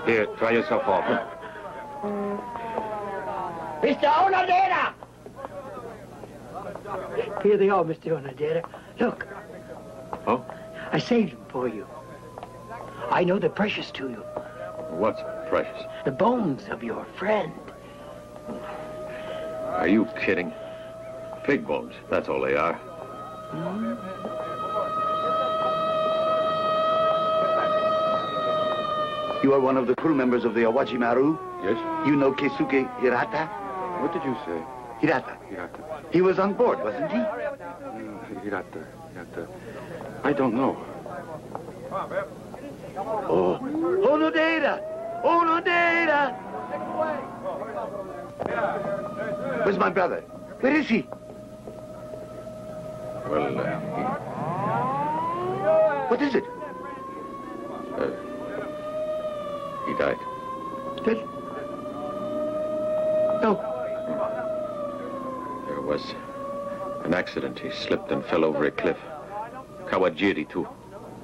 Here, try yourself off. Mr. Onodera! Here they are, Mr. Onodera. Look. Oh? I saved them for you. I know they're precious to you. What's precious? The bones of your friend. Are you kidding? Pig bones, that's all they are. You are one of the crew members of the Awajimaru? Yes? You know Keisuke Hirata? What did you say? Hirata. Hirata. He was on board, wasn't he? Hirata. I don't know. Oh. Onodera! Onodera! Where's my brother? Where is he? Well, What is it? he died. Did? No. There was an accident. He slipped and fell over a cliff. Kawajiri, too.